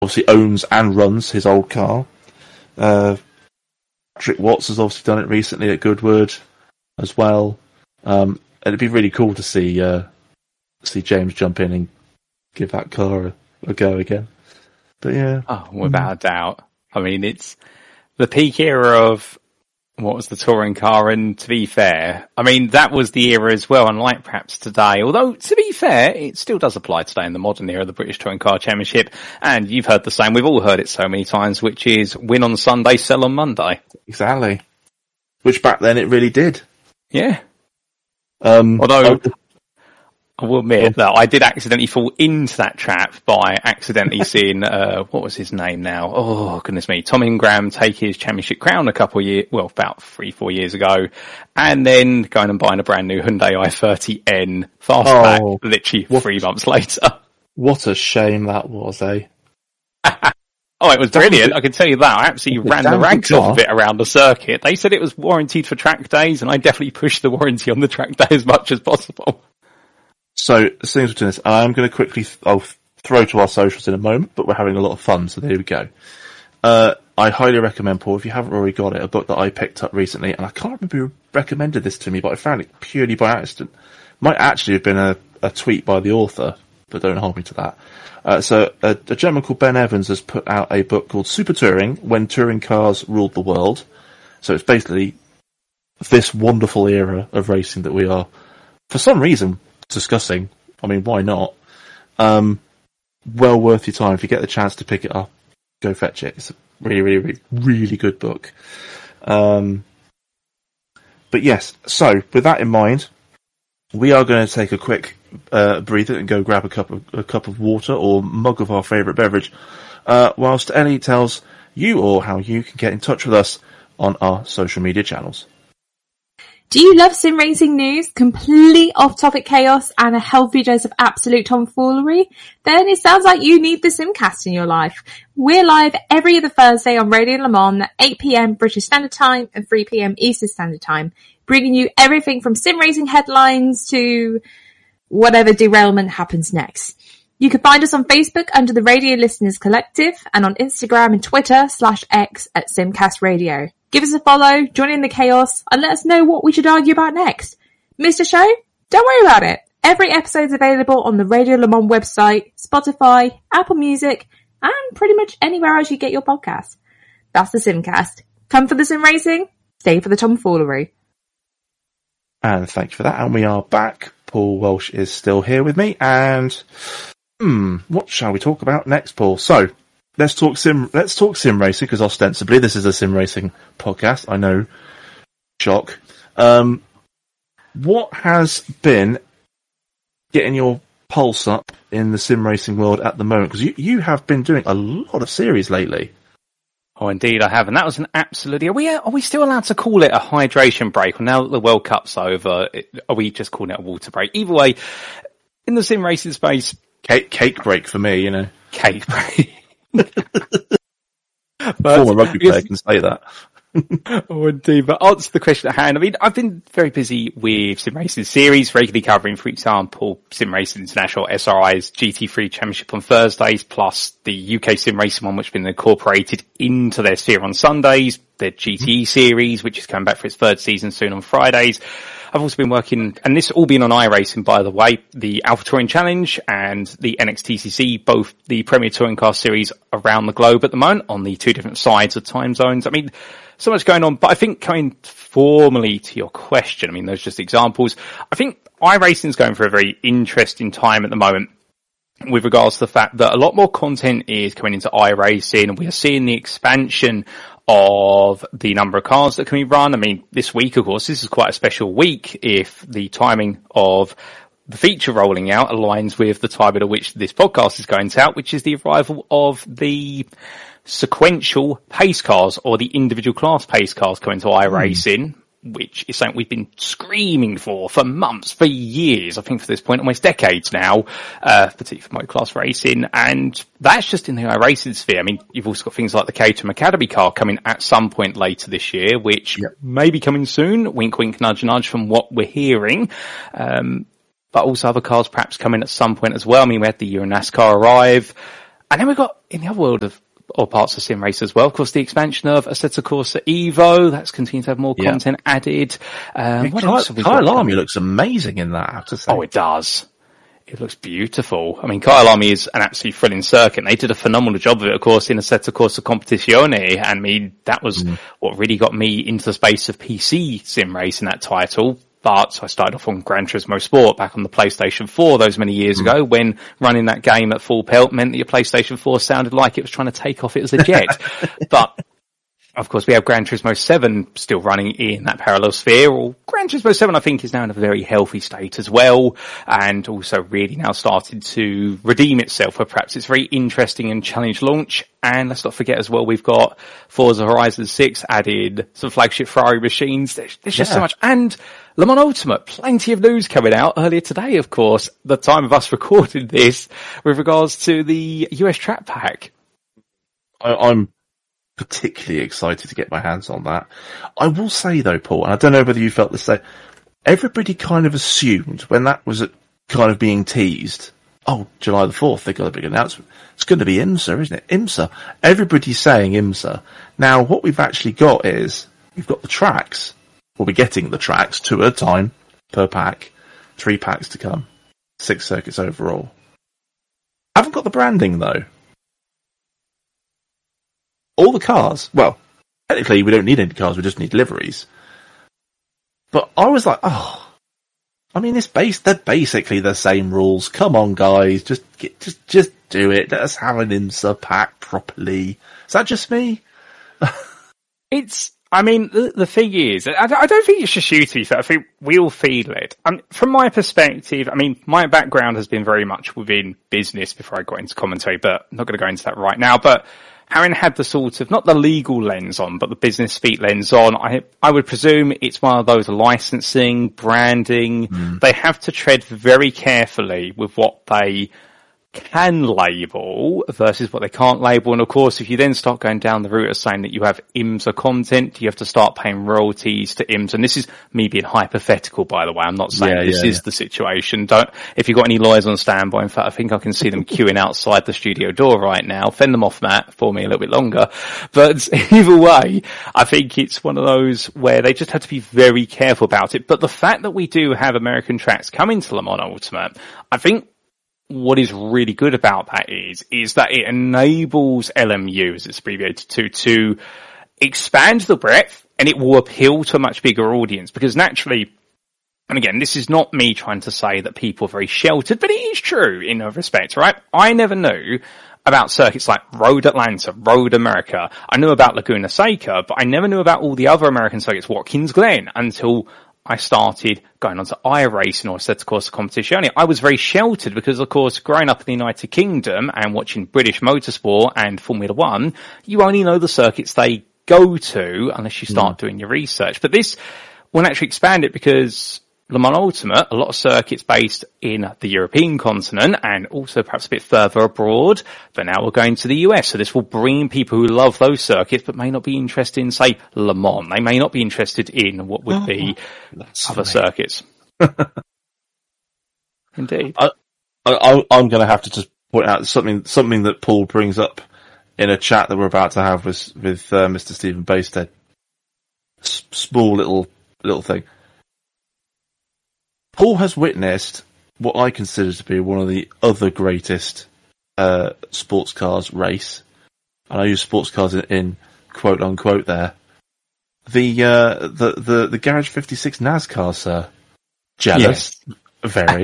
obviously owns and runs his old car. Patrick Watts has obviously done it recently at Goodwood as well. It'd be really cool to see James jump in and give that car a go again. But yeah. Oh, without a doubt. I mean, it's the peak era of what was the touring car, and to be fair, I mean, that was the era as well, unlike perhaps today. Although, to be fair, it still does apply today in the modern era of the British Touring Car Championship. And you've heard the same, we've all heard it so many times, which is win on Sunday, sell on Monday. Exactly. Which back then it really did. Yeah. Although, I will admit that I did accidentally fall into that trap by accidentally seeing, what was his name now? Oh, goodness me. Tom Ingram take his championship crown about 3-4 years ago, and then going and buying a brand new Hyundai i30N fastback literally 3 months later. What a shame that was, eh? Oh, it was brilliant. I can tell you that. I absolutely ran the ranks off of it around the circuit. They said it was warranted for track days, and I definitely pushed the warranty on the track day as much as possible. So, as soon as we're doing this, I'm going to quickly, I'll throw to our socials in a moment, but we're having a lot of fun, so there we go. I highly recommend, Paul, if you haven't already got it, a book that I picked up recently, and I can't remember who recommended this to me, but I found it purely by accident. Might actually have been a tweet by the author, but don't hold me to that. So a gentleman called Ben Evans has put out a book called Super Touring, When Touring Cars Ruled the World. So it's basically this wonderful era of racing that we are, for some reason, discussing. I mean, why not? Well worth your time. If you get the chance to pick it up, go fetch it. It's a really, really, really, really good book. But yes, so with that in mind, we are going to take a quick breather and go grab a cup of water or mug of our favourite beverage, whilst Ellie tells you all how you can get in touch with us on our social media channels. Do you love sim racing news, complete off-topic chaos, and a healthy dose of absolute tomfoolery? Then it sounds like you need the Simcast in your life. We're live every other Thursday on Radio Le Mans at 8 p.m. British Standard Time and 3 p.m. Eastern Standard Time, bringing you everything from sim racing headlines to whatever derailment happens next. You can find us on Facebook under the Radio Listeners Collective and on Instagram and Twitter /X at Simcast Radio. Give us a follow, join in the chaos, and let us know what we should argue about next. Missed a show? Don't worry about it. Every episode's available on the Radio Le Mans website, Spotify, Apple Music, and pretty much anywhere else you get your podcasts. That's the Simcast. Come for the sim racing, stay for the tomfoolery. And thank you for that. And we are back. Paul Welsh is still here with me. And what shall we talk about next, Paul? So let's talk sim racing, because ostensibly this is a sim racing podcast. I know. Shock. What has been getting your pulse up in the sim racing world at the moment? Because you have been doing a lot of series lately. Oh, indeed I have. And that was an absolutely... Are we still allowed to call it a hydration break? Or now that the World Cup's over, are we just calling it a water break? Either way, in the sim racing space... Cake break for me, you know. Cake break. Former rugby player can say that. Oh, indeed. But answer the question at hand. I mean, I've been very busy with sim racing series, regularly covering, for example, Sim Racing International SRI's GT3 Championship on Thursdays, plus the UK Sim Racing one, which has been incorporated into their sphere on Sundays, their GTE series, which is coming back for its third season soon on Fridays. I've also been working, and this all been on iRacing, by the way, the Alpha Touring Challenge and the NXTCC, both the Premier Touring Car Series around the globe at the moment on the two different sides of time zones. I mean, so much going on, but I think coming formally to your question, I mean, those are just examples. I think iRacing is going for a very interesting time at the moment with regards to the fact that a lot more content is coming into iRacing, and we are seeing the expansion of the number of cars that can be run. I mean, this week, of course, this is quite a special week if the timing of the feature rolling out aligns with the time at which this podcast is going out, which is the arrival of the sequential pace cars, or the individual class pace cars coming to iRacing, which is something we've been screaming for months, for years, I think for this point, almost decades now, particularly for motor-class racing, and that's just in the iRacing sphere. I mean, you've also got things like the Caterham Academy car coming at some point later this year, which may be coming soon, wink wink nudge nudge from what we're hearing, but also other cars perhaps coming at some point as well. I mean, we had the Euro NASCAR arrive, And then we've got, in the other world of, or parts of Sim Race as well, of course, the expansion of Assetto Corsa Evo, that's continued to have more content added. What else have we got? Kyle Army looks amazing in that, I have to say. Oh, it does. It looks beautiful. I mean, Kyle Army is an absolutely thrilling circuit, and they did a phenomenal job of it, of course, in Assetto Corsa Competizione. And I mean, that was what really got me into the space of PC sim racing, that title. But I started off on Gran Turismo Sport back on the PlayStation 4 those many years ago, when running that game at full pelt meant that your PlayStation 4 sounded like it was trying to take off it as a jet. But of course, we have Gran Turismo 7 still running in that parallel sphere. Or Gran Turismo 7, I think, is now in a very healthy state as well, and also really now started to redeem itself for perhaps its very interesting and challenge launch. And let's not forget as well, we've got Forza Horizon 6 added, some flagship Ferrari machines. There's just so much. And Le Mans Ultimate, plenty of news coming out earlier today, of course, the time of us recording this, with regards to the US Track Pack. I'm particularly excited to get my hands on that. I will say though, Paul, and I don't know whether you felt the same, everybody kind of assumed when that was kind of being teased, oh, July the 4th, they got a big announcement. It's going to be IMSA, isn't it? IMSA. Everybody's saying IMSA. Now, what we've actually got is, we've got the tracks. We'll be getting the tracks 2 at a time per pack, 3 packs to come, 6 circuits overall. Haven't got the branding though. All the cars, well, technically we don't need any cars, we just need liveries. But I was like, oh, I mean, they're basically the same rules. Come on, guys, just do it. Let us have an IMSA pack properly. Is that just me? I mean, the thing is, I don't think it's just you, to be fair. I think we all feel it. From my perspective, I mean, my background has been very much within business before I got into commentary, but I'm not going to go into that right now. But having had the sort of, not the legal lens on, but the business speak lens on, I would presume it's one of those licensing, branding. They have to tread very carefully with what they can label versus what they can't label. And of course, if you then start going down the route of saying that you have IMSA content, you have to start paying royalties to IMSA. And this is me being hypothetical, by the way. I'm not saying this is the situation. If you've got any lawyers on standby, in fact, I think I can see them queuing outside the studio door right now. Fend them off, Matt, for me a little bit longer. But either way, I think it's one of those where they just have to be very careful about it. But the fact that we do have American tracks coming to Le Mans Ultimate, I think what is really good about that is that it enables LMU, as it's abbreviated to expand the breadth, and it will appeal to a much bigger audience. Because naturally, and again, this is not me trying to say that people are very sheltered, but it is true in a respect, right? I never knew about circuits like Road Atlanta, Road America. I knew about Laguna Seca, but I never knew about all the other American circuits, Watkins Glen, until I started going on to iRacing or Assetto Corsa Competizione. I was very sheltered because, of course, growing up in the United Kingdom and watching British motorsport and Formula One, you only know the circuits they go to unless you start doing your research. But this will actually expand it because Le Mans Ultimate, a lot of circuits based in the European continent and also perhaps a bit further abroad, but now we're going to the US. So this will bring people who love those circuits but may not be interested in, say, Le Mans. They may not be interested in what would be other circuits. Indeed. I'm going to have to just point out something that Paul brings up in a chat that we're about to have with Mr. Stephen Bastead. Small little thing. Paul has witnessed what I consider to be one of the other greatest sports cars race, and I use sports cars in quote unquote there. The Garage 56 NASCAR, sir. Jealous, yes. Very.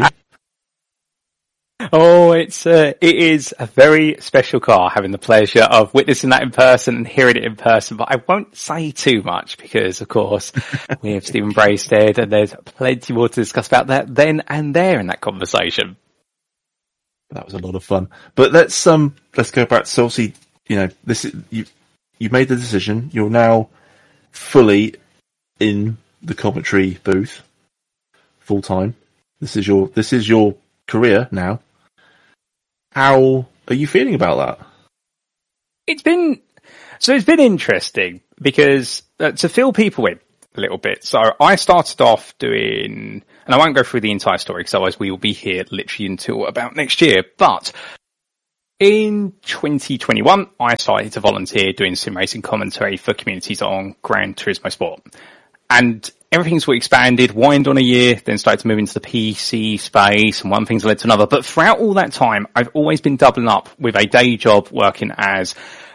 Oh, it is a very special car, having the pleasure of witnessing that in person and hearing it in person, but I won't say too much because, of course, we have Stephen Braisted and there's plenty more to discuss about that then and there in that conversation. That was a lot of fun. But let's go back to, obviously, this is, you made the decision. You're now fully in the commentary booth, full time. This is your career now. How are you feeling about that? It's been interesting because to fill people in a little bit. So I started off doing, and I won't go through the entire story because otherwise we will be here literally until about next year, but In 2021, I started to volunteer doing sim racing commentary for communities on Gran Turismo Sport. And everything's sort of expanded, wind on a year, then started to move into the PC space, and one thing's led to another. But throughout all that time, I've always been doubling up with a day job working as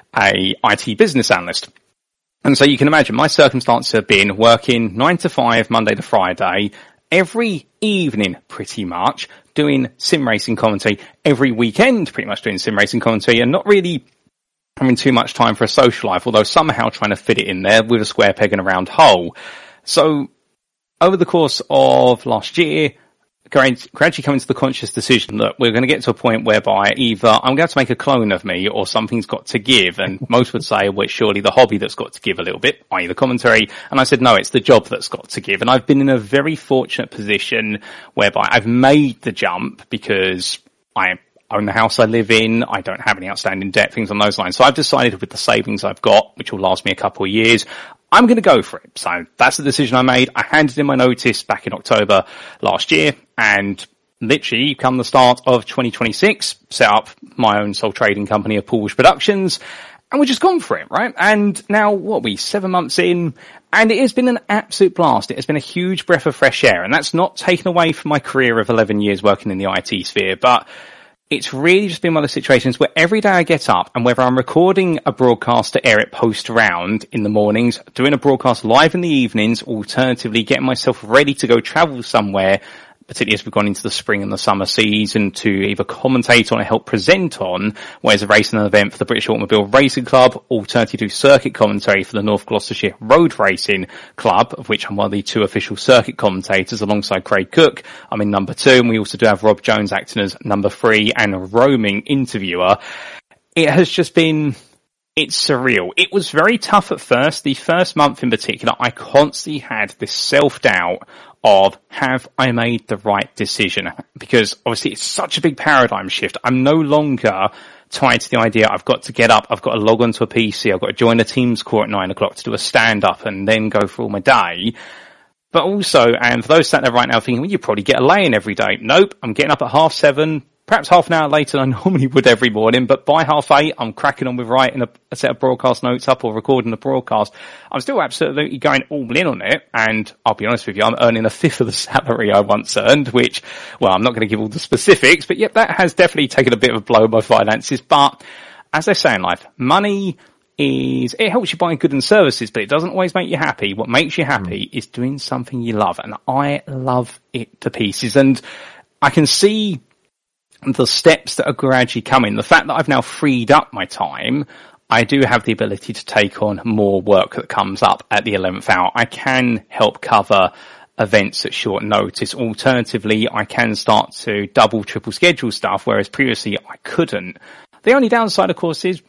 a IT business analyst. And so you can imagine my circumstances have been working 9 to 5, Monday to Friday, every evening pretty much, doing sim racing commentary, every weekend pretty much doing sim racing commentary, and not really having too much time for a social life, although somehow trying to fit it in there with a square peg and a round hole. So over the course of last year, gradually coming to the conscious decision that we're going to get to a point whereby either I'm going to have to make a clone of me or something's got to give. And most would say, well, it's surely the hobby that's got to give a little bit, i.e. the commentary. And I said, no, it's the job that's got to give. And I've been in a very fortunate position whereby I've made the jump because I own the house I live in. I don't have any outstanding debt, things on those lines. So I've decided with the savings I've got, which will last me a couple of years, I'm going to go for it. So that's the decision I made. I handed in my notice back in October last year, and literally come the start of 2026, set up my own sole trading company of Poolwish Productions, and we've just gone for it, right? And now, 7 months in, and it has been an absolute blast. It has been a huge breath of fresh air, and that's not taken away from my career of 11 years working in the IT sphere, but it's really just been one of those situations where every day I get up, and whether I'm recording a broadcast to air it post-round in the mornings, doing a broadcast live in the evenings, alternatively getting myself ready to go travel somewhere, particularly as we've gone into the spring and the summer season, to either commentate on or help present on, whereas a racing event for the British Automobile Racing Club, alternatively do circuit commentary for the North Gloucestershire Road Racing Club, of which I'm one of the 2 official circuit commentators alongside Craig Cook. I'm in number 2, and we also do have Rob Jones acting as number 3 and a roaming interviewer. It has just been, it's surreal. It was very tough at first. The first month in particular, I constantly had this self-doubt of, have I made the right decision? Because obviously it's such a big paradigm shift. I'm no longer tied to the idea I've got to get up, I've got to log onto a PC, I've got to join a Teams call at 9 o'clock to do a stand-up and then go through all my day. But also, and for those sat there right now thinking, well, you probably get a lay-in every day. Nope, I'm getting up at 7:30, perhaps half an hour later than I normally would every morning, but by 8:30, I'm cracking on with writing a set of broadcast notes up or recording a broadcast. I'm still absolutely going all in on it, and I'll be honest with you, I'm earning 1/5 of the salary I once earned, which, well, I'm not going to give all the specifics, but yep, that has definitely taken a bit of a blow on my finances. But as they say in life, money it helps you buy goods and services, but it doesn't always make you happy. What makes you happy is doing something you love, and I love it to pieces. And I can see the steps that are gradually coming. The fact that I've now freed up my time, I do have the ability to take on more work that comes up at the 11th hour. I can help cover events at short notice. Alternatively, I can start to double, triple schedule stuff, whereas previously I couldn't. The only downside, of course, is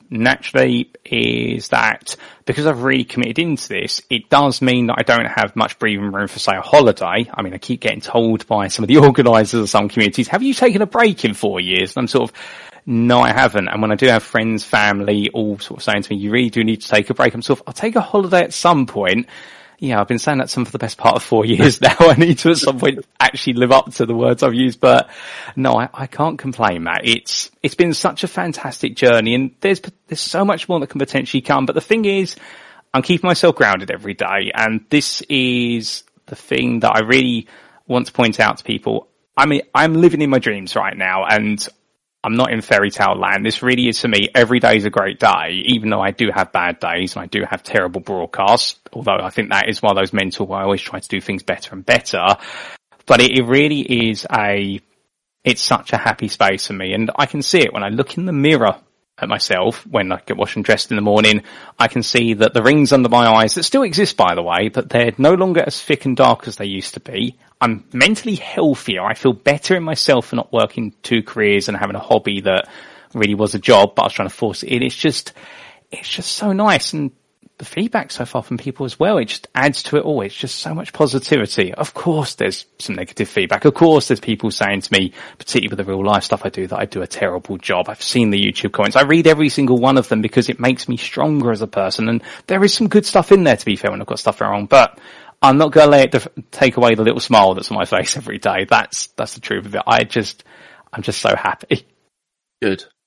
that because I've really committed into this, it does mean that I don't have much breathing room for, say, a holiday. I mean, I keep getting told by some of the organisers of some communities, have you taken a break in 4 years? And I'm sort of, no, I haven't. And when I do have friends, family, all sort of saying to me, you really do need to take a break, I'm sort of, I'll take a holiday at some point. Yeah, I've been saying that for the best part of 4 years now. I need to at some point actually live up to the words I've used, but no, I can't complain, Matt. It's been such a fantastic journey, and there's so much more that can potentially come. But the thing is, I'm keeping myself grounded every day, and this is the thing that I really want to point out to people. I mean, I'm living in my dreams right now, and I'm not in fairy tale land. This really is, for me, every day is a great day, even though I do have bad days and I do have terrible broadcasts, although I think that is one of those mental where I always try to do things better and better. But it really is it's such a happy space for me, and I can see it when I look in the mirror at myself when I get washed and dressed in the morning. I can see that the rings under my eyes, that still exist by the way, but they're no longer as thick and dark as they used to be. I'm mentally healthier. I feel better in myself for not working 2 careers and having a hobby that really was a job, but I was trying to force it in. It's just so nice. And the feedback so far from people as well, it just adds to it all. It's just so much positivity. Of course, there's some negative feedback. Of course, there's people saying to me, particularly with the real life stuff I do, that I do a terrible job. I've seen the YouTube comments. I read every single one of them because it makes me stronger as a person. And there is some good stuff in there, to be fair, when I've got stuff wrong. But I'm not going to let it take away the little smile that's on my face every day. That's the truth of it. I'm just so happy. Good.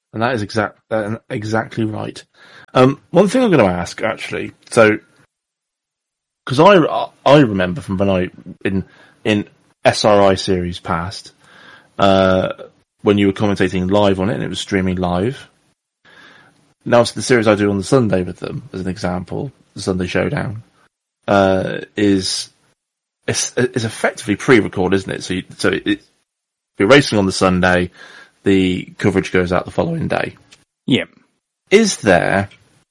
And that is exactly right. One thing I'm going to ask, actually, so because I remember from when in SRI series past, when you were commentating live on it and it was streaming live. Now, the series I do on the Sunday with them, as an example, the Sunday Showdown, is effectively pre-recorded, isn't it? So you're racing on the Sunday, the coverage goes out the following day. Yeah. Is there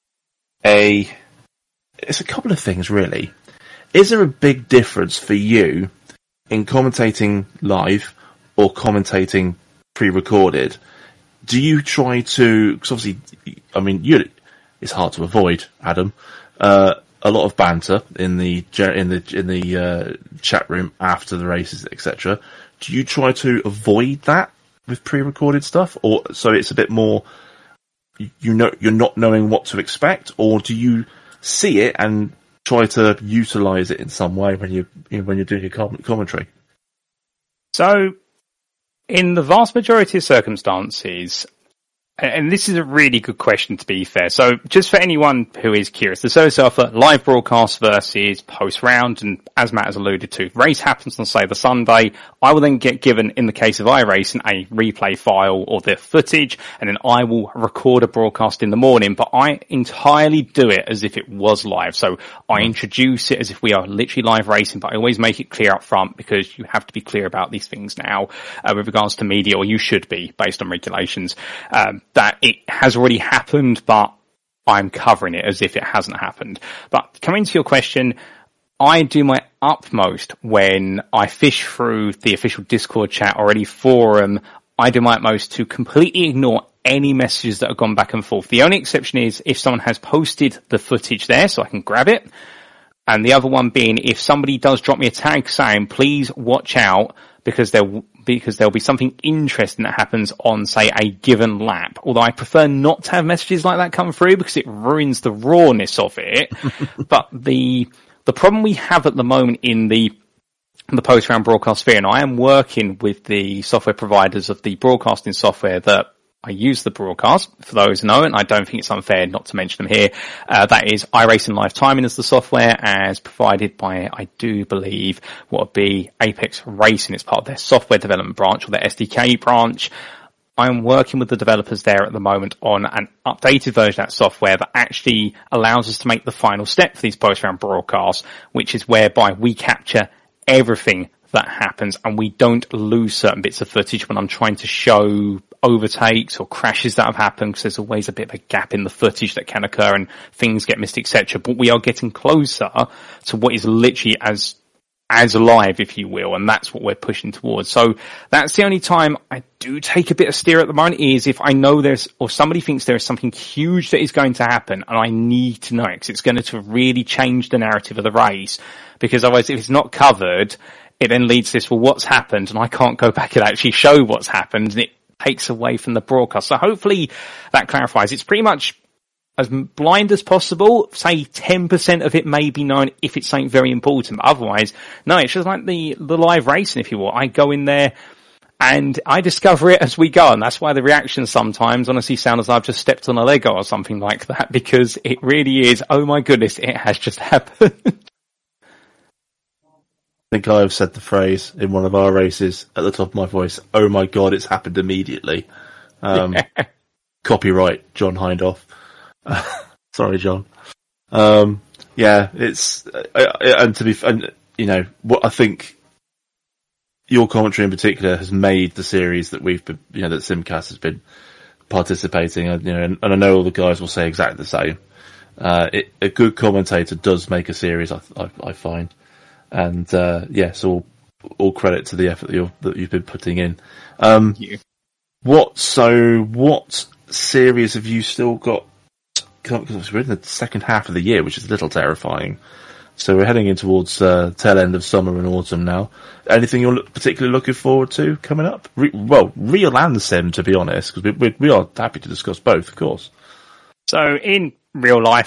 it's a couple of things, really. Is there a big difference for you in commentating live or commentating pre-recorded? Do you try to, because obviously, I mean, it's hard to avoid, Adam, a lot of banter in the chat room after the races, etc. Do you try to avoid that with pre-recorded stuff, or so it's a bit more, you're not knowing what to expect, or do you see it and try to utilize it in some way when you're doing your commentary? So, in the vast majority of circumstances, and this is a really good question, to be fair. So just for anyone who is curious, the Service Alpha live broadcast versus post round, and as Matt has alluded to, race happens on, say, the Sunday. I will then get given, in the case of iRacing, a replay file or the footage, and then I will record a broadcast in the morning, but I entirely do it as if it was live. So I introduce it as if we are literally live racing, but I always make it clear up front, because you have to be clear about these things now, with regards to media, or you should be, based on regulations. That it has already happened, but I'm covering it as if it hasn't happened. But coming to your question, I do my utmost when I fish through the official Discord chat or any forum. I do my utmost to completely ignore any messages that have gone back and forth. The only exception is if someone has posted the footage there, so I can grab it. And the other one being if somebody does drop me a tag saying, please watch out, because there'll be something interesting that happens on, say, a given lap. Although I prefer not to have messages like that come through, because it ruins the rawness of it. But the problem we have at the moment in the post-round broadcast sphere, and I am working with the software providers of the broadcasting software that I use the broadcast, for those who know, and I don't think it's unfair not to mention them here. That is iRacing Live Timing as the software, as provided by, I do believe, what would be Apex Racing. It's part of their software development branch, or their SDK branch. I'm working with the developers there at the moment on an updated version of that software that actually allows us to make the final step for these post-round broadcasts, which is whereby we capture everything that happens and we don't lose certain bits of footage when I'm trying to show overtakes or crashes that have happened, because there's always a bit of a gap in the footage that can occur and things get missed, etc. But we are getting closer to what is literally as live, if you will, and that's what we're pushing towards. So that's the only time I do take a bit of steer at the moment, is if I know or somebody thinks there is something huge that is going to happen and I need to know it, because it's going to really change the narrative of the race. Because otherwise, if it's not covered, it then leads to this, well, what's happened? And I can't go back and actually show what's happened, and it takes away from the broadcast. So hopefully that clarifies. It's pretty much as blind as possible. Say 10% of it may be known if it's something very important. But otherwise, no, it's just like the live racing, if you will. I go in there and I discover it as we go. And that's why the reactions sometimes honestly sound as though I've just stepped on a Lego or something like that, because it really is, oh my goodness, it has just happened. I think I've said the phrase in one of our races at the top of my voice, oh my god, it's happened immediately. Copyright John Hindhaugh. Sorry, John. Yeah, it's, and to be, and, you know, what I think your commentary in particular has made the series that we've been, you know, that Simcast has been participating in, you know, and I know all the guys will say exactly the same. A good commentator does make a series, I find. And, yes, all credit to the effort that you've been putting in. Thank you. What series have you still got? Because we're in the second half of the year, which is a little terrifying. So we're heading in towards tail end of summer and autumn now. Anything you're particularly looking forward to coming up? Real and Sim, to be honest, because we are happy to discuss both, of course. So in real life,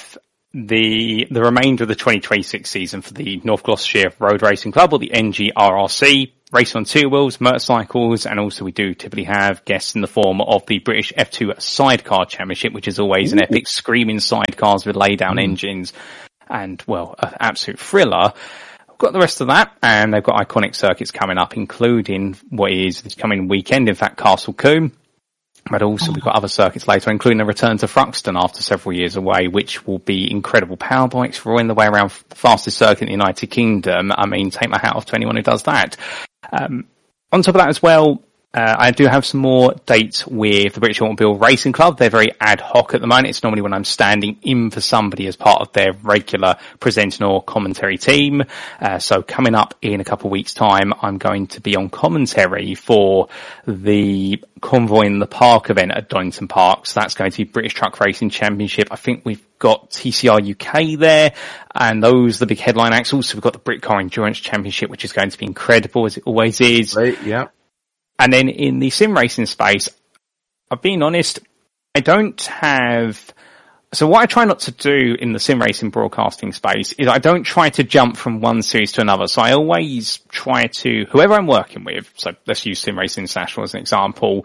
the remainder of the 2026 season for the North Gloucestershire Road Racing Club, or the NGRRC, racing on two wheels, motorcycles, and also we do typically have guests in the form of the British F2 Sidecar Championship, which is always an epic screaming sidecars with lay-down engines, and, well, an absolute thriller. We've got the rest of that, and they've got iconic circuits coming up, including what is this coming weekend, in fact, Castle Combe. But also we've got other circuits later, including a return to Thruxton after several years away, which will be incredible. Power bikes rolling the way around the fastest circuit in the United Kingdom. I mean, take my hat off to anyone who does that. On top of that as well, I do have some more dates with the British Automobile Racing Club. They're very ad hoc at the moment. It's normally when I'm standing in for somebody as part of their regular presenting or commentary team. So coming up in a couple of weeks' time, I'm going to be on commentary for the Convoy in the Park event at Donington Park. So that's going to be British Truck Racing Championship. I think we've got TCR UK there, and those are the big headline acts. Also, we've got the Brit Car Endurance Championship, which is going to be incredible, as it always is. Right, yeah. And then in the sim racing space, I've been honest, I don't have... So what I try not to do in the sim racing broadcasting space is I don't try to jump from one series to another. So I always try to, whoever I'm working with, so let's use Sim Racing International as an example,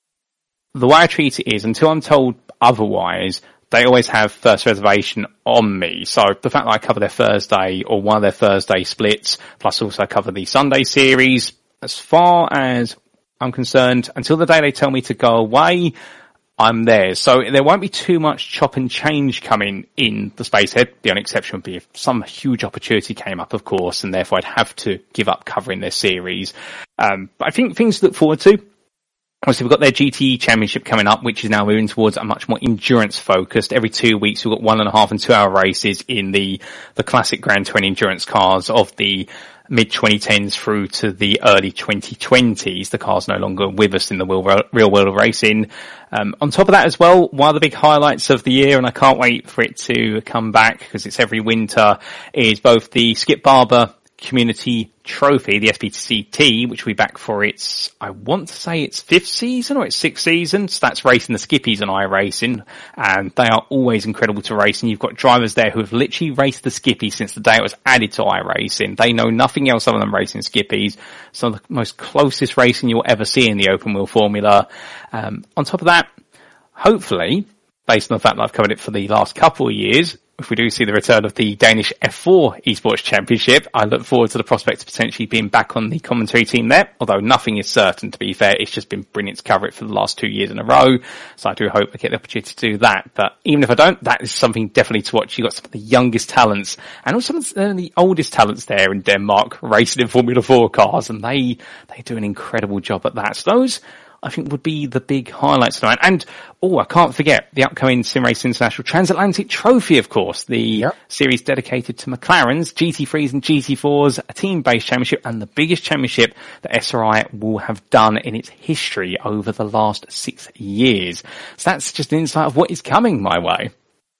the way I treat it is until I'm told otherwise, they always have first reservation on me. So the fact that I cover their Thursday or one of their Thursday splits, plus also cover the Sunday series, as far as I'm concerned, until the day they tell me to go away, I'm there. So there won't be too much chop and change coming in the Spacehead. The only exception would be if some huge opportunity came up, of course, and therefore I'd have to give up covering their series. But I think things to look forward to. Obviously, we've got their GTE Championship coming up, which is now moving towards a much more endurance focused. Every 2 weeks, we've got 1.5 and 2 hour races in the classic Grand Touring endurance cars of the mid-2010s through to the early 2020s. The car's no longer with us in the real world of racing. On top of that as well, one of the big highlights of the year, and I can't wait for it to come back because it's every winter, is both the Skip Barber Community Trophy, the SPTC, which we back for its, I want to say its 5th season or its 6th season. So that's racing the Skippies and iRacing, and they are always incredible to race. And you've got drivers there who have literally raced the Skippy since the day it was added to iRacing. They know nothing else other than racing Skippies. Some of the most closest racing you'll ever see in the open wheel formula. On top of that, hopefully, based on the fact that I've covered it for the last couple of years, if we do see the return of the Danish F4 Esports Championship, I look forward to the prospect of potentially being back on the commentary team there, although nothing is certain, to be fair. It's just been brilliant to cover it for the last 2 years in a row, so I do hope I get the opportunity to do that. But even if I don't, that is something definitely to watch. You've got some of the youngest talents, and also some of the oldest talents there in Denmark, racing in Formula 4 cars, and they do an incredible job at that. So those, I think, would be the big highlights tonight. And, I can't forget the upcoming Sim Racing International Transatlantic Trophy, of course, the series dedicated to McLarens, GT3s and GT4s, a team-based championship, and the biggest championship that SRI will have done in its history over the last 6 years. So that's just an insight of what is coming my way.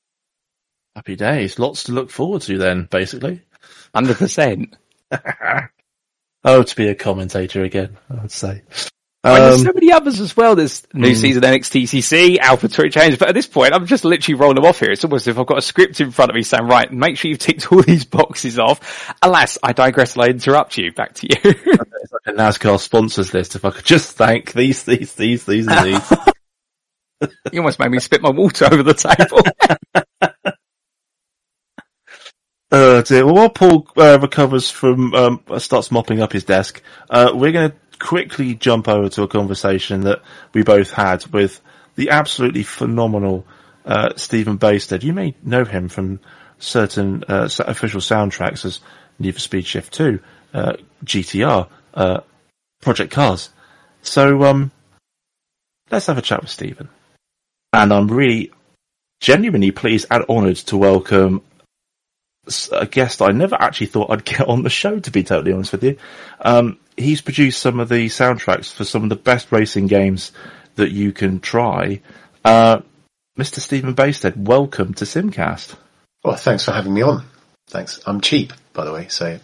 Happy days. Lots to look forward to then, basically. 100%. Oh, to be a commentator again, I would say. There's so many others as well. There's new season NXTCC, Alpha Tour Change, but at this point, I'm just literally rolling them off here. It's almost as if I've got a script in front of me saying, right, make sure you've ticked all these boxes off. Alas, I digress and I interrupt you. Back to you. It's like a NASCAR sponsors list. If I could just thank these, and these. You almost made me spit my water over the table. Oh dear. Well, while Paul recovers from, starts mopping up his desk, we're going to quickly jump over to a conversation that we both had with the absolutely phenomenal Stephen Baysted. You may know him from certain official soundtracks as Need for Speed Shift 2, GTR, Project Cars. So let's have a chat with Stephen. And I'm really genuinely pleased and honoured to welcome a guest I never actually thought I'd get on the show, to be totally honest with you. He's produced some of the soundtracks for some of the best racing games that you can try. Mr. Stephen Baysted, welcome to Simcast. Well, thanks for having me on. Thanks. I'm cheap, by the way, so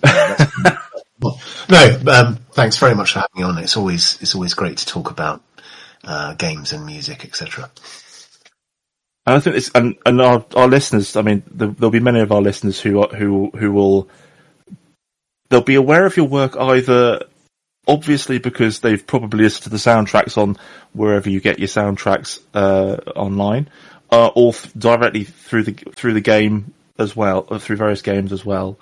thanks very much for having me on. It's always great to talk about games and music, etc. And I think it's and our listeners. I mean, there'll be many of our listeners who will they'll be aware of your work either obviously because they've probably listened to the soundtracks on wherever you get your soundtracks online, or directly through the game as well, or through various games as well.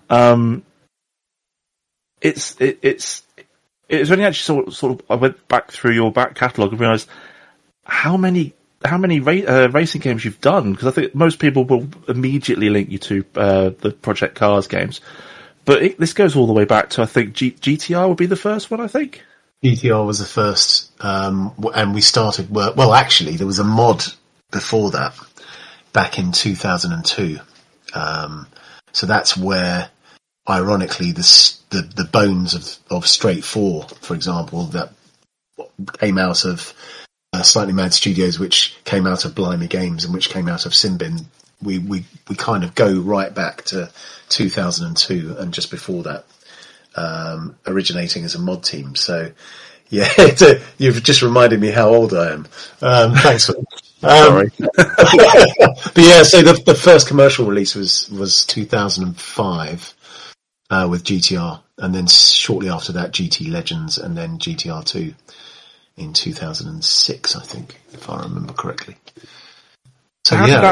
It's only actually sort of I went back through your back catalogue and realised how many racing games you've done, because I think most people will immediately link you to the Project Cars games, but this goes all the way back to, I think, GTR would be the first one, I think. GTR was the first, and we started work. Well, actually, there was a mod before that, back in 2002. So that's where, ironically, the bones of Straight 4, for example, that came out of Slightly Mad Studios, which came out of Blimey Games, and which came out of Simbin. We kind of go right back to 2002, and just before that, originating as a mod team. So, yeah, you've just reminded me how old I am. Thanks for that. Sorry. But yeah, so the first commercial release was 2005 with GTR, and then shortly after that, GT Legends, and then GTR 2 in 2006, I think, if I remember correctly. So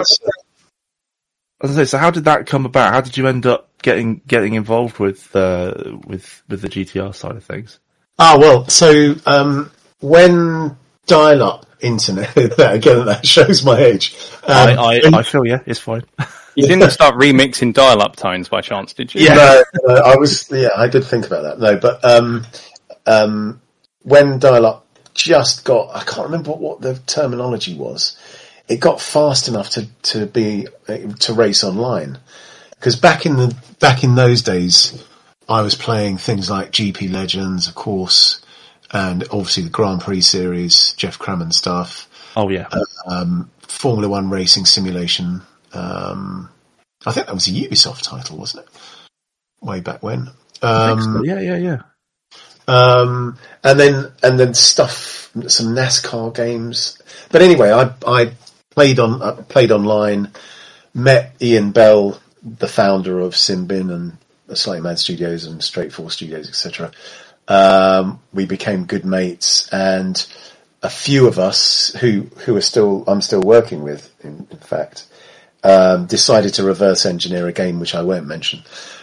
so how did that come about? How did you end up getting involved with the GTR side of things? Well, so when dial-up internet, again, that shows my age. I feel, yeah, it's fine. You didn't start remixing dial-up tones by chance, did you? Yeah, no, I did think about that. No, but when dial-up just got, I can't remember what the terminology was. It got fast enough to race online, because back in those days, I was playing things like GP Legends, of course, and obviously the Grand Prix series, Jeff Crammond stuff. Oh yeah. Formula One racing simulation. I think that was a Ubisoft title, wasn't it? Way back when. I think so. Yeah. And then stuff, some NASCAR games. But anyway, I played online, met Ian Bell, the founder of Simbin and the Slightly Mad Studios and Straight 4 Studios, etc. We became good mates, and a few of us who I'm still working with, in fact, decided to reverse engineer a game which I won't mention.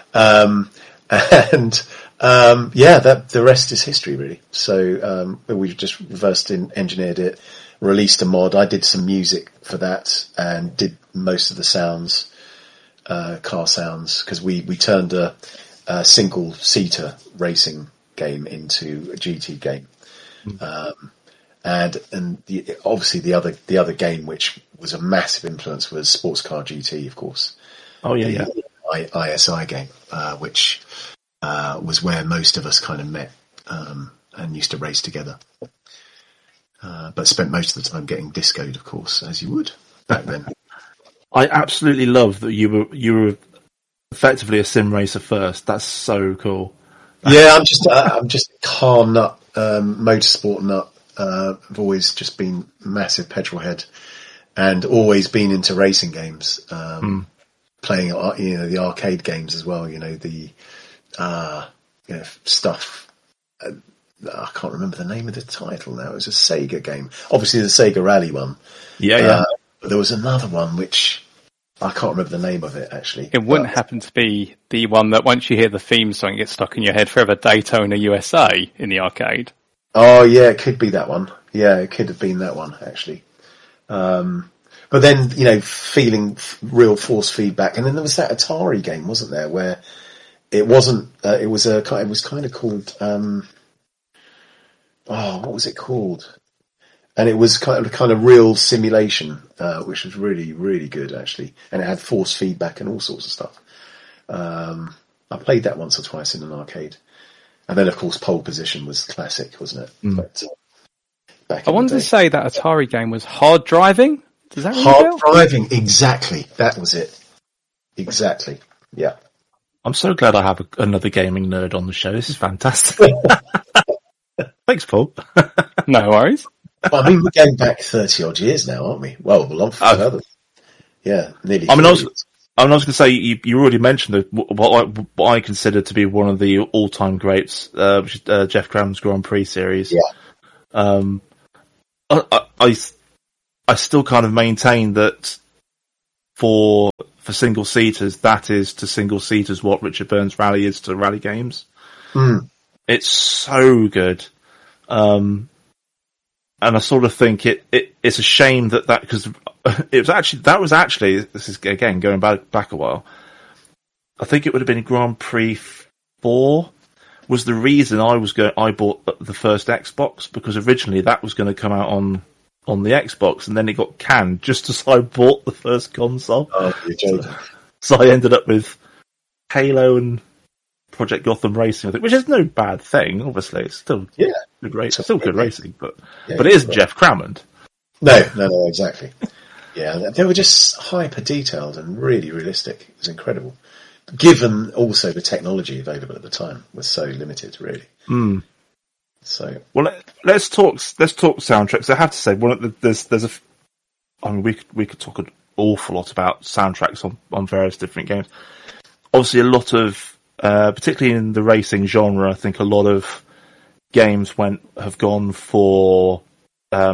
The rest is history, really. So we just reversed engineered it, released a mod. I did some music for that and did most of the sounds, car sounds, because we turned a single-seater racing game into a GT game. Obviously the other game which was a massive influence was Sports Car GT, of course. Oh yeah. ISI game, which was where most of us kind of met and used to race together. But spent most of the time getting discoed, of course, as you would back then. I absolutely love that you were effectively a sim racer first. That's so cool. Yeah, I'm just a car nut, motorsport nut. I've always just been massive petrol head, and always been into racing games. Playing, the arcade games as well. The stuff. I can't remember the name of the title now. It was a Sega game. Obviously the Sega Rally one. Yeah. But there was another one which I can't remember the name of it, actually. It wouldn't happen to be the one that once you hear the theme song gets stuck in your head forever, Daytona USA in the arcade. Oh yeah, it could be that one. Yeah, it could have been that one, actually. But then, feeling real force feedback. And then there was that Atari game, wasn't there, where it wasn't, it was kind of called, what was it called? And it was kind of real simulation, which was really, really good, actually. And it had force feedback and all sorts of stuff. I played that once or twice in an arcade. And then, of course, Pole Position was classic, wasn't it? But, I wanted to say that Atari game was Hard Driving. Does that ring Hard a bell? Driving, exactly. That was it. Exactly. Yeah. I'm so glad I have another gaming nerd on the show. This is fantastic. Thanks, Paul. No worries. Well, I mean, we're going back 30 odd years now, aren't we? Well, further. Yeah, nearly. I mean, I was going to say, you already mentioned what I consider to be one of the all-time greats, which is Jeff Cram's Grand Prix series. Yeah. I still kind of maintain that for single seaters, that is to single seaters what Richard Burns Rally is to rally games. Mm. It's so good. And I sort of think it's a shame that because that was actually, this is again going back a while. I think it would have been Grand Prix 4 was the reason I bought the first Xbox, because originally that was going to come out on the Xbox, and then it got canned just as I bought the first console. Oh, you're joking. So I ended up with Halo and Project Gotham Racing, I think, which is no bad thing. Obviously, it's still good racing. Still good racing, but it isn't Jeff Crammond. No, exactly. Yeah, they were just hyper detailed and really realistic. It was incredible, given also the technology available at the time was so limited, really. Mm. So, well, let's talk soundtracks. I have to say, we could talk an awful lot about soundtracks on various different games. Obviously, a lot of, particularly in the racing genre, I think a lot of games have gone for, I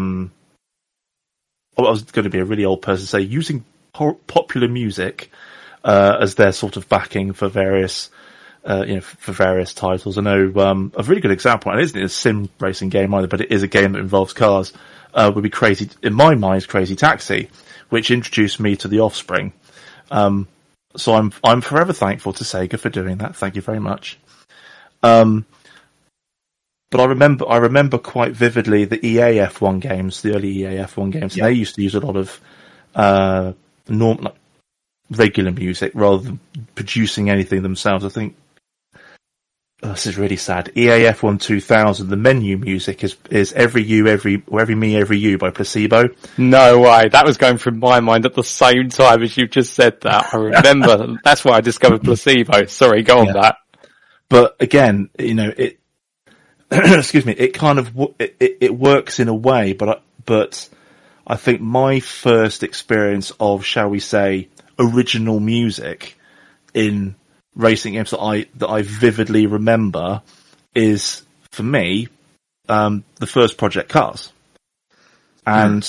was going to be a really old person to say, using popular music as their sort of backing for various for various titles. I know a really good example, and it isn't a sim racing game either, but it is a game that involves cars, would be Crazy Taxi, which introduced me to The Offspring. So I'm forever thankful to Sega for doing that. Thank you very much. But I remember quite vividly the EA F1 games, the early EA F1 games. Yeah. They used to use a lot of regular music rather than producing anything themselves. I think this is really sad. EA F1 2000, the menu music is Every Me, Every You by Placebo. No way. That was going through my mind at the same time as you just said that. I remember. That's why I discovered Placebo. Sorry, go on that. But again, it, excuse me, it kind of, it works in a way, but I think my first experience of, shall we say, original music in racing games that I vividly remember is, for me, the first Project Cars. And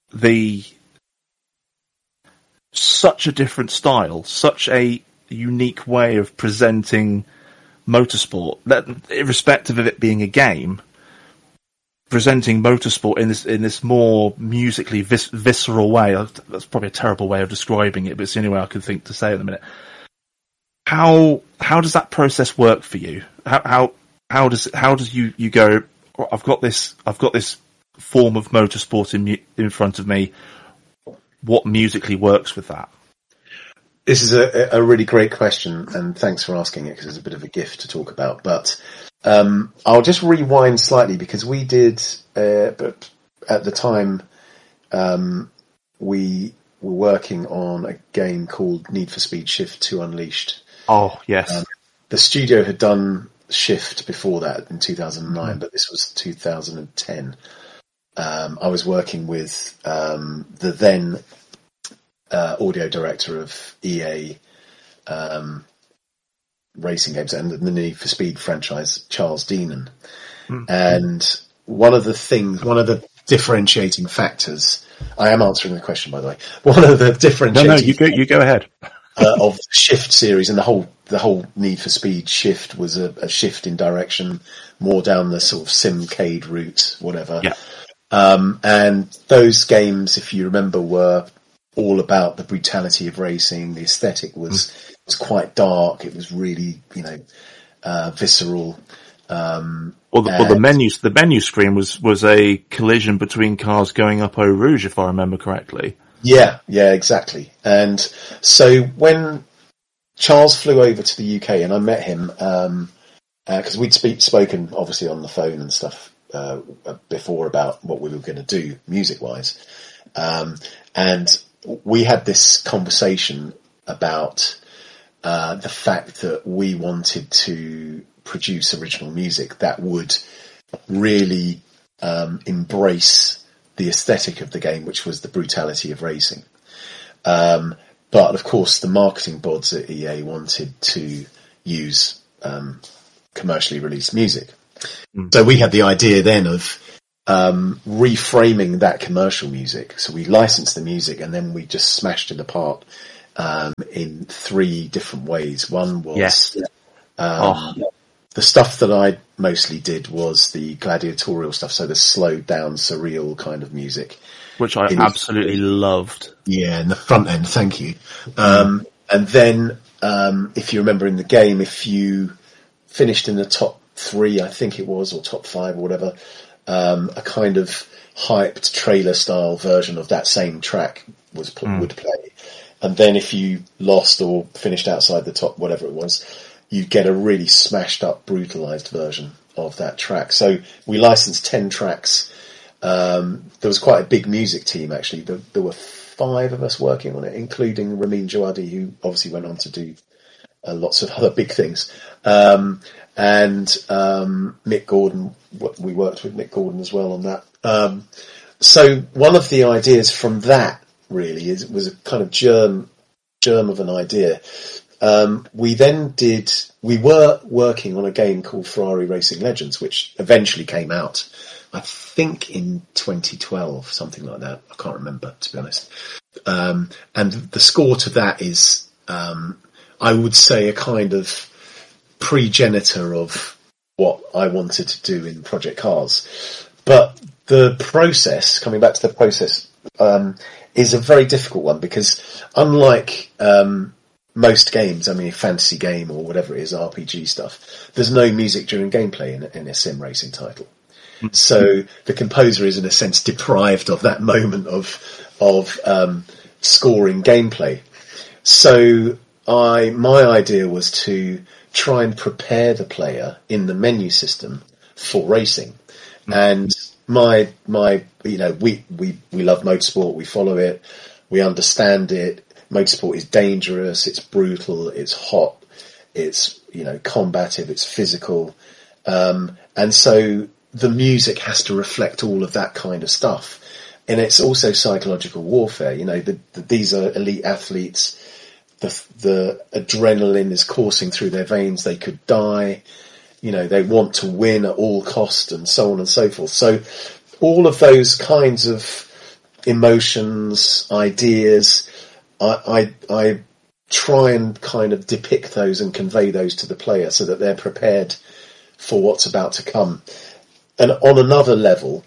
such a different style, such a unique way of presenting motorsport, that irrespective of it being a game, presenting motorsport in this more musically visceral way. That's probably a terrible way of describing it, but it's the only way I can think to say it in a minute. How does that process work for you? How does you go, I've got this form of motorsport in front of me. What musically works with that? This is a really great question, and thanks for asking it, because it's a bit of a gift to talk about. But I'll just rewind slightly, because we did, but at the time, we were working on a game called Need for Speed Shift 2 Unleashed. Oh, yes. The studio had done Shift before that in 2009, but this was 2010. I was working with the then audio director of EA racing games and the Need for Speed franchise, Charles Deenan. And one of the differentiating factors, I am answering the question, by the way. One of the differentiating you go ahead. Of the Shift series, and the whole Need for Speed Shift was a shift in direction, more down the sort of Simcade route, whatever. Yeah. And those games, if you remember, were all about the brutality of racing. The aesthetic was quite dark. It was really, visceral. The menu screen was a collision between cars going up Eau Rouge, if I remember correctly. Yeah, exactly. And so when Charles flew over to the UK, and I met him, because we'd spoken obviously on the phone and stuff, before about what we were going to do music wise. And we had this conversation about, the fact that we wanted to produce original music that would really, embrace the aesthetic of the game, which was the brutality of racing. But of course, the marketing bods at EA wanted to use commercially released music. So we had the idea then of reframing that commercial music. So we licensed the music and then we just smashed it apart in 3 different ways. One was the stuff that I mostly did was the gladiatorial stuff, so the slowed down, surreal kind of music. Which I absolutely loved. Yeah, in the front end, thank you. And then, if you remember in the game, if you finished in the top 3, I think it was, or top 5 or whatever, a kind of hyped trailer style version of that same track would play. And then if you lost or finished outside the top, whatever it was, you'd get a really smashed up, brutalized version of that track. So we licensed 10 tracks. There was quite a big music team, actually. There were 5 of us working on it, including Ramin Djawadi, who obviously went on to do lots of other big things. And Mick Gordon, we worked with Mick Gordon as well on that. So one of the ideas from that really was a kind of germ of an idea. We were working on a game called Ferrari Racing Legends, which eventually came out, I think in 2012, something like that. I can't remember, to be honest. And the score to that is, I would say, a kind of progenitor of what I wanted to do in Project Cars. But the process, coming back to the process, is a very difficult one because unlike most games, I mean, a fantasy game or whatever it is, RPG stuff, there's no music during gameplay in a sim racing title. So the composer is in a sense deprived of that moment of scoring gameplay. So my idea was to try and prepare the player in the menu system for racing. And we love motorsport, we follow it, we understand it. Motorsport is dangerous, it's brutal, it's hot, it's, combative, it's physical. And so the music has to reflect all of that kind of stuff. And it's also psychological warfare. These are elite athletes. The adrenaline is coursing through their veins. They could die. They want to win at all cost and so on and so forth. So all of those kinds of emotions, ideas, I try and kind of depict those and convey those to the player so that they're prepared for what's about to come. And on another level,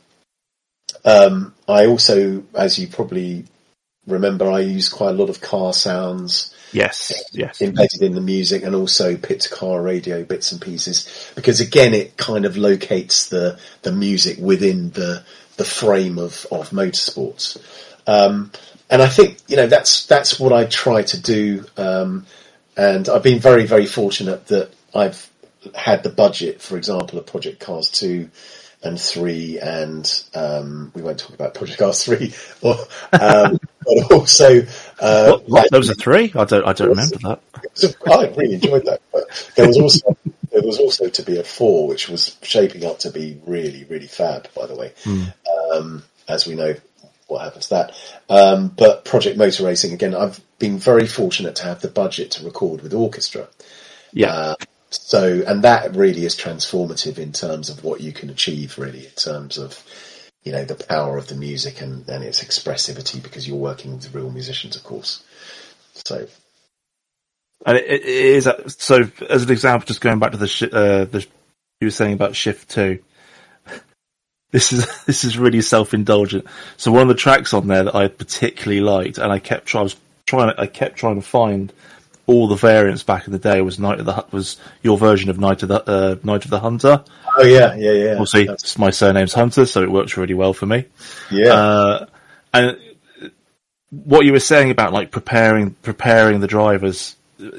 I also, as you probably remember, I use quite a lot of car sounds. Yes. Embedded in the music, and also pit-to-car radio bits and pieces, because again, it kind of locates the music within the frame of motorsports. And I think, that's what I try to do. And I've been very, very fortunate that I've had the budget, for example, of Project Cars 2 and 3, and we won't talk about Project Cars 3, but also there was a 3. I don't remember that. I really enjoyed that. But there was also to be a 4, which was shaping up to be really, really fab, by the way. As we know what happened to that. But Project Motor Racing, again, I've been very fortunate to have the budget to record with orchestra. Yeah. And that really is transformative in terms of what you can achieve, really, in terms of, the power of the music and its expressivity, because you're working with real musicians, of course. So. And it is, so as an example, just going back to the you were saying about Shift 2. This is really self-indulgent. So one of the tracks on there that I particularly liked, and I kept trying to find all the variants back in the day, was your version of Night of the Hunter. Oh yeah. Also, my surname's Hunter, so it works really well for me. Yeah. And what you were saying about like preparing the drivers,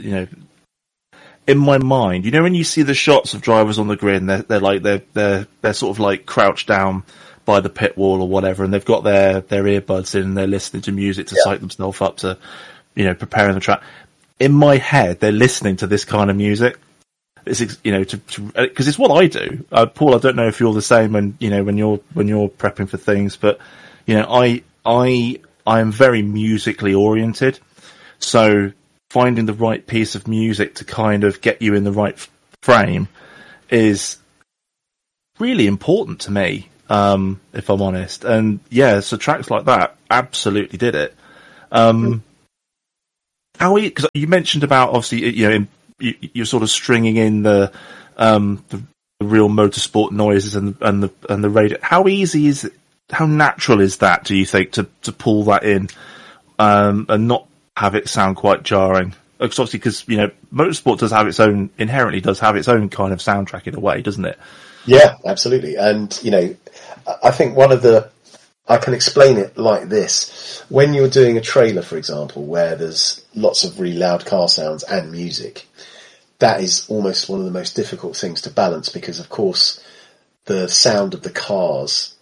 in my mind, when you see the shots of drivers on the grid, and they're sort of like crouched down by the pit wall or whatever, and they've got their earbuds in and they're listening to music to psych themselves up to, preparing the track. In my head, they're listening to this kind of music. It's, because it's what I do. Paul, I don't know if you're the same when you're prepping for things, but You know, I am very musically oriented, so finding the right piece of music to kind of get you in the right frame is really important to me, if I'm honest. And yeah, so tracks like that absolutely did it. Because you mentioned about, obviously, you know, you're sort of stringing in the real motorsport noises and the radio. How easy is it? How natural is that, do you think, to pull that in, and not have it sound quite jarring? Because, you know, motorsport inherently does have its own kind of soundtrack in a way, doesn't it? Yeah, absolutely. And, you know, I think I can explain it like this. When you're doing a trailer, for example, where there's lots of really loud car sounds and music, that is almost one of the most difficult things to balance, because, of course, the sound of the cars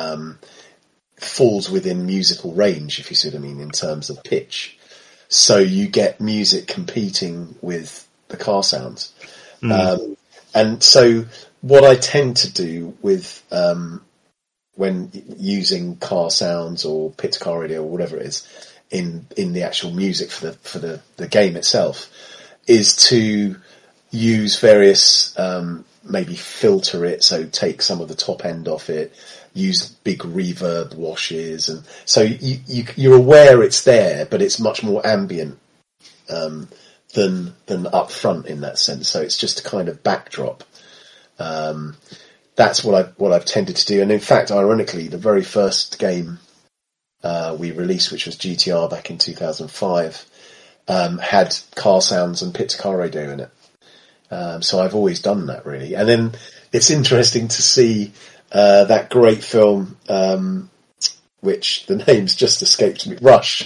falls within musical range, if you see what I mean, in terms of pitch. So you get music competing with the car sounds. And so what I tend to do with when using car sounds or pit to car radio or whatever it is in the actual music for the game itself is to use various maybe filter it, so take some of the top end off it, use big reverb washes, and so you're aware it's there, but it's much more ambient than up front in that sense. So it's just a kind of backdrop. That's what I've tended to do. And in fact, ironically, the very first game we released, which was GTR back in 2005, had car sounds and pit to car radio in it. So I've always done that, really. And then it's interesting to see that great film, which the name's just escaped me, Rush.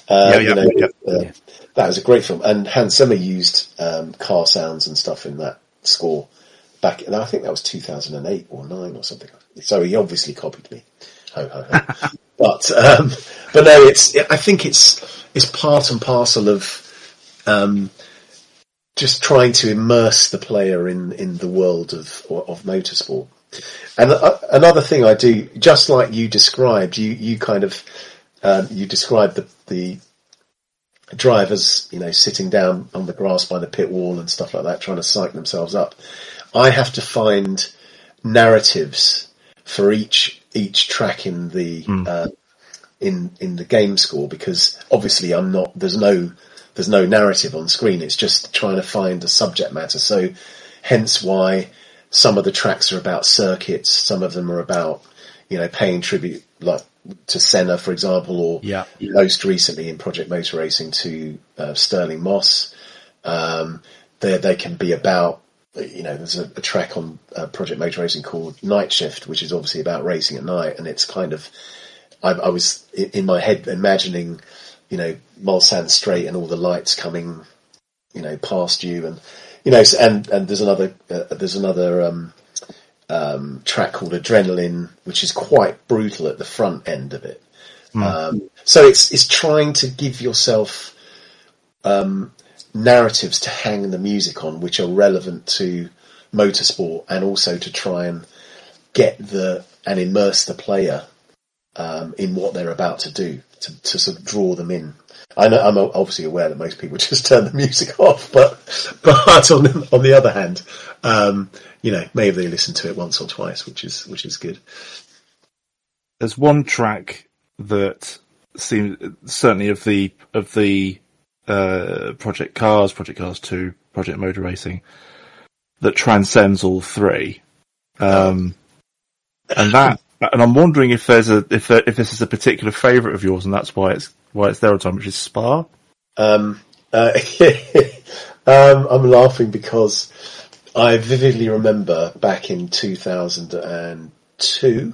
That was a great film. And Hans Zimmer used car sounds and stuff in that score back, and I think that was 2008 or 9 or something. So he obviously copied me. Ho, ho, ho. But no, I think it's part and parcel of just trying to immerse the player in the world of motorsport. And another thing I do, just like you described, you kind of you described the drivers, you know, sitting down on the grass by the pit wall and stuff like that, trying to psych themselves up. I have to find narratives for each track in the in the game score, because obviously there's no narrative on screen. It's just trying to find a subject matter. So hence why some of the tracks are about circuits, some of them are about, you know, paying tribute, like to Senna, for example, or most recently in Project Motor Racing to Sterling Moss. They can be about, you know, there's a track on Project Motor Racing called Night Shift, which is obviously about racing at night, and it's kind of, I was in my head imagining, you know, Mulsanne Straight and all the lights coming, you know, past you, and you know, and there's another track called Adrenaline, which is quite brutal at the front end of it. So it's trying to give yourself narratives to hang the music on, which are relevant to motorsport, and also to try and get and immerse the player in what they're about to do, to sort of draw them in. I know, I'm obviously aware that most people just turn the music off, but on the other hand, you know, maybe they listen to it once or twice, which is good. There's one track that seems, certainly of the Project Cars 2, Project Motor Racing, that transcends all three. And I'm wondering if this is a particular favourite of yours, and that's why it's there all the time, which is Spa. I'm laughing because I vividly remember back in 2003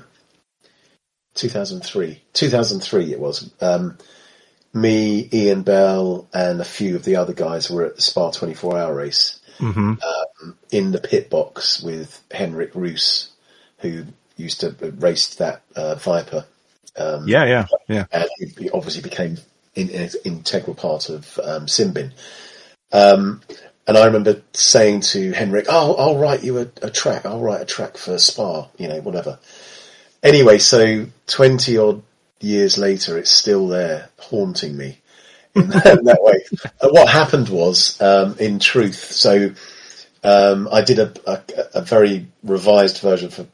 it was, me, Ian Bell, and a few of the other guys were at the Spa 24-hour race, in the pit box with Henrik Roos, who used to race that Viper. And he obviously became an integral part of Simbin. And I remember saying to Henrik, I'll write you a track. I'll write a track for Spa, you know, whatever. Anyway, so 20 odd years later, it's still there haunting me in that way. What happened was, in truth, so I did a very revised version for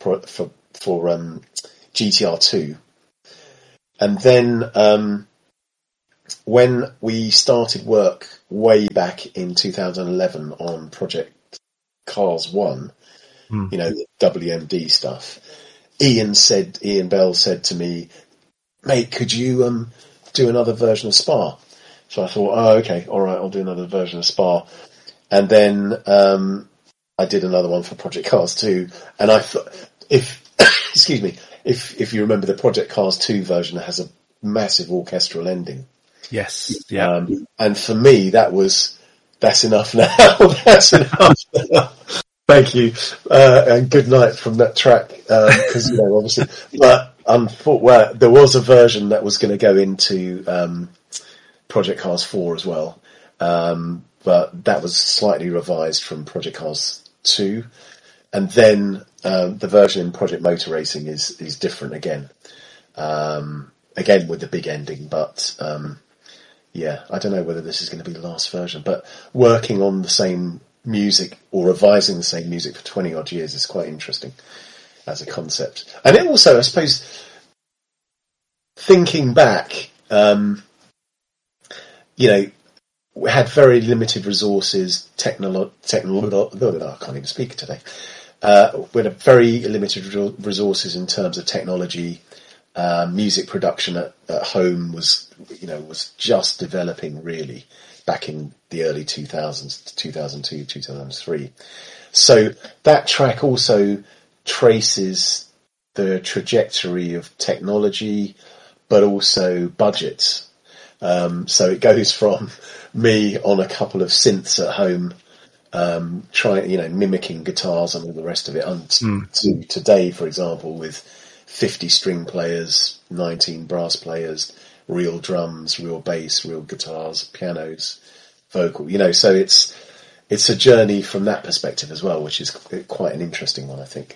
GTR2, and then when we started work way back in 2011 on Project Cars 1, the WMD stuff, Ian Bell said to me, "Mate, could you do another version of Spa?" So I thought, oh, okay, all right, I'll do another version of Spa. And then I did another one for Project Cars 2. And I thought, excuse me, if you remember, the Project Cars 2 version has a massive orchestral ending. Yes, yeah. And for me, that's enough now. That's enough now. Thank you, and good night from that track, because obviously, but there was a version that was going to go into Project Cars 4 as well, but that was slightly revised from Project Cars 2, and then the version in Project Motor Racing is different again with the big ending, but yeah, I don't know whether this is going to be the last version, but working on the same music or revising the same music for 20 odd years is quite interesting as a concept. And it also, I suppose, thinking back, we had very limited resources, I can't even speak today. We had very limited resources in terms of technology. Music production at home was just developing really back in the early 2000s, 2002, 2003. So that track also traces the trajectory of technology, but also budgets. So it goes from me on a couple of synths at home, trying, mimicking guitars and all the rest of it, to today, for example, with 50 string players, 19 brass players, real drums, real bass, real guitars, pianos, vocal, so it's a journey from that perspective as well, which is quite an interesting one, I think.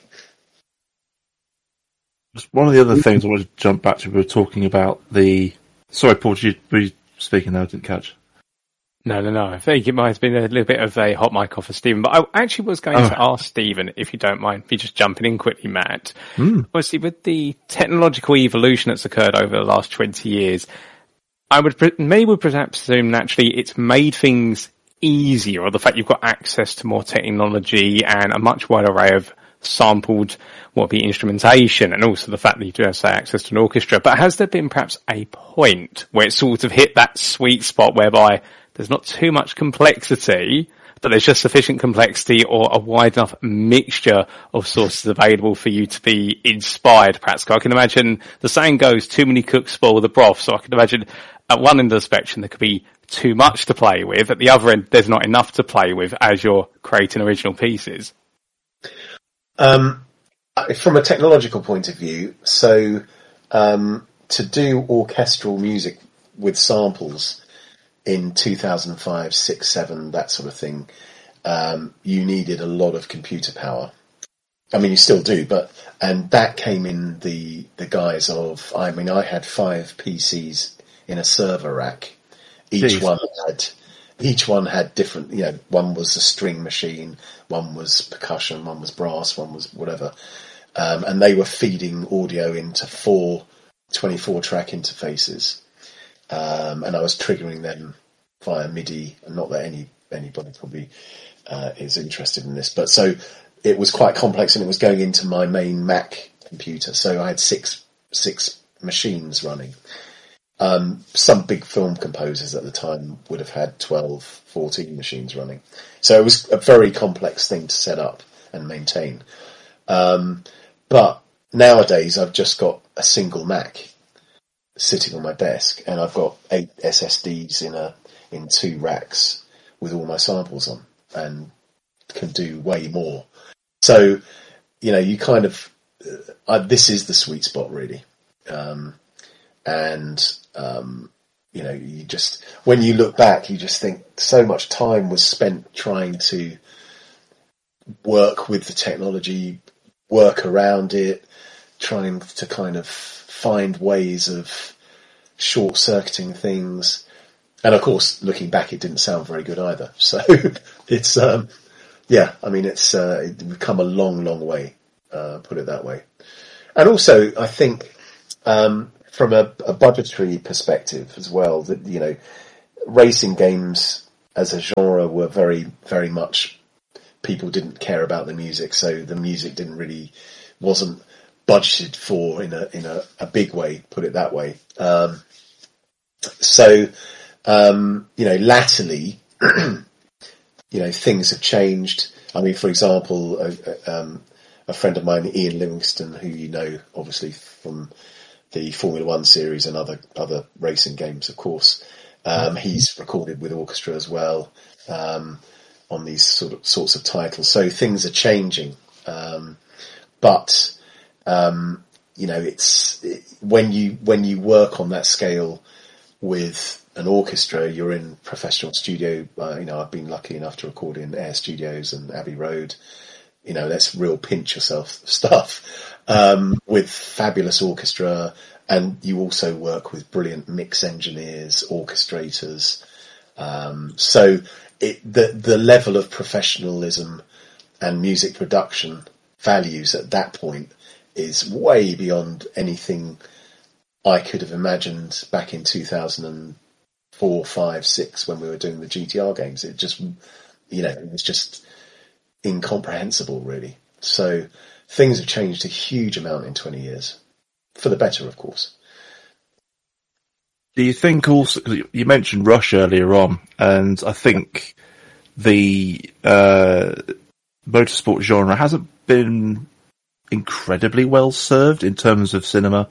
Just one of the other things I wanted to jump back to, we were talking about sorry, Paul, were you speaking there? I didn't catch. No. I think it might have been a little bit of a hot mic off of Stephen, but I actually was going to ask Stephen, if you don't mind me just jumping in quickly, Matt. Obviously, with the technological evolution that's occurred over the last 20 years, I would perhaps assume naturally it's made things easier, or the fact you've got access to more technology and a much wider array of sampled instrumentation, and also the fact that you do have, say, access to an orchestra. But has there been perhaps a point where it sort of hit that sweet spot whereby there's not too much complexity, but there's just sufficient complexity or a wide enough mixture of sources available for you to be inspired, perhaps? I can imagine the saying goes, too many cooks spoil the broth. So I can imagine at one end of the spectrum there could be too much to play with. At the other end, there's not enough to play with as you're creating original pieces. From a technological point of view, so to do orchestral music with samples in 2005, 6, 7, that sort of thing, you needed a lot of computer power. I mean, you still do, and that came in the guise of, I had 5 PCs in a server rack. Each one had different, one was a string machine, one was percussion, one was brass, one was whatever. And they were feeding audio into 4 24-track interfaces. And I was triggering them via MIDI, and not that anybody probably is interested in this, but so it was quite complex, and it was going into my main Mac computer. So I had six machines running. Some big film composers at the time would have had 12, 14 machines running. So it was a very complex thing to set up and maintain. But nowadays I've just got a single Mac sitting on my desk, and I've got 8 SSDs in 2 racks with all my samples on, and can do way more. So, you kind of, this is the sweet spot really. You just, when you look back, you just think so much time was spent trying to work with the technology, work around it, trying to kind of find ways of short-circuiting things. And of course, looking back, it didn't sound very good either. So it's, it's come a long, long way, put it that way. And also, I think, from a budgetary perspective as well, that, you know, racing games as a genre were very, very much, people didn't care about the music, so the music wasn't budgeted for in a big way, put it that way. Latterly, you know, things have changed. I mean, for example, a friend of mine, Ian Livingston, who you know, obviously from the Formula One series and other racing games, of course, he's recorded with orchestra as well, on these sorts of titles. So things are changing. You know, when you work on that scale with an orchestra, you're in professional studio. You know, I've been lucky enough to record in Air Studios and Abbey Road. You know, that's real pinch yourself stuff, with fabulous orchestra. And you also work with brilliant mix engineers, orchestrators. So the level of professionalism and music production values at that point is way beyond anything I could have imagined back in 2004, 5, 6 when we were doing the GTR games. It just, you know, it was just incomprehensible, really. So things have changed a huge amount in 20 years. For the better, of course. Do you think also, you mentioned Rush earlier on, and I think the motorsport genre hasn't been incredibly well served in terms of cinema.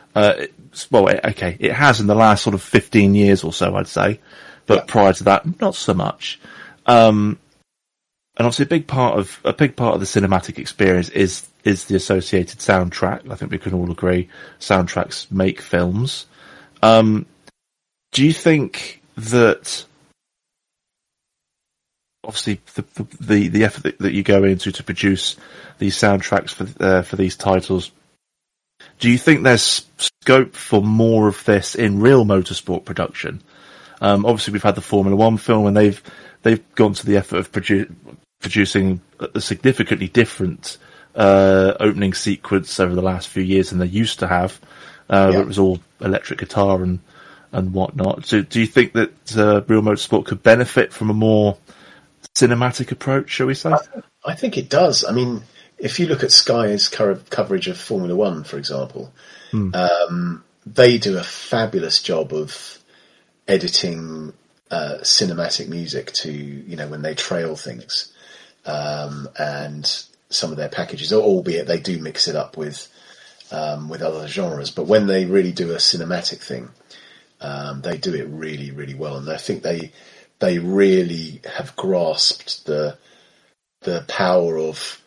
It has in the last sort of 15 years or so, I'd say, but prior to that, not so much. And obviously a big part of the cinematic experience is the associated soundtrack. I think we can all agree soundtracks make films. Do you think that obviously the effort that you go into to produce these soundtracks for these titles, do you think there's scope for more of this in real motorsport production? Obviously we've had the Formula One film, and they've gone to the effort of producing a significantly different opening sequence over the last few years than they used to have. Where it was all electric guitar and whatnot. So do you think that real motorsport could benefit from a more cinematic approach, shall we say? I think it does. I mean, if you look at Sky's coverage of Formula One, for example, they do a fabulous job of editing cinematic music to, you know, when they trail things, and some of their packages, albeit they do mix it up with other genres, but when they really do a cinematic thing, they do it really, really well. And I think they really have grasped the power of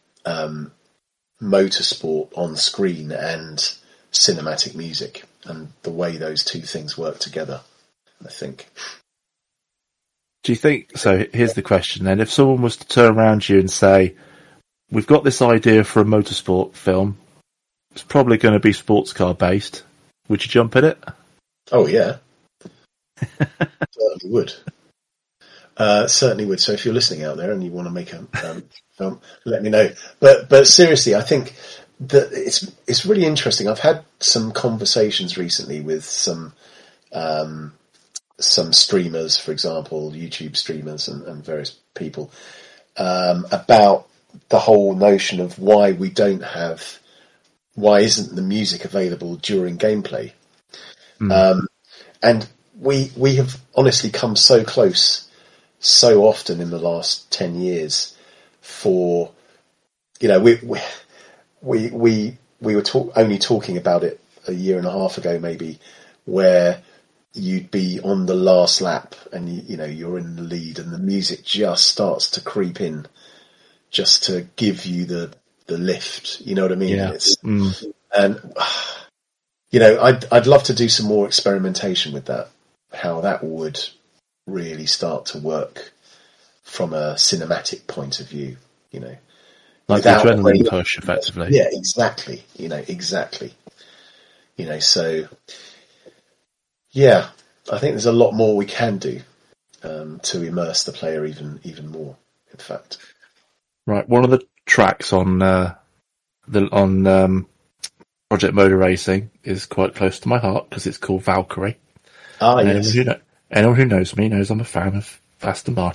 motorsport on screen and cinematic music, and the way those two things work together, I think. Do you think, so here's the question then, if someone was to turn around to you and say, we've got this idea for a motorsport film, it's probably going to be sports car based, would you jump at it? Oh yeah. Certainly would. Certainly would. So if you're listening out there and you want to make a film, let me know. But seriously, I think that it's really interesting. I've had some conversations recently with some streamers, for example, YouTube streamers and various people, about the whole notion of why isn't the music available during gameplay? And we have honestly come so close so often in the last 10 years for, you know, we were only talking about it a year and a half ago, maybe, where you'd be on the last lap and you know, you're in the lead and the music just starts to creep in just to give you the lift. You know what I mean? Yeah. And, you know, I'd love to do some more experimentation with that, how that would really start to work from a cinematic point of view, you know. Like the adrenaline push, effectively. Yeah, exactly. You know, exactly. So yeah, I think there's a lot more we can do to immerse the player even more. In fact, right. One of the tracks on Project Motor Racing is quite close to my heart because it's called Valkyrie. yes. Anyone who knows me knows I'm a fan of Aston Martin.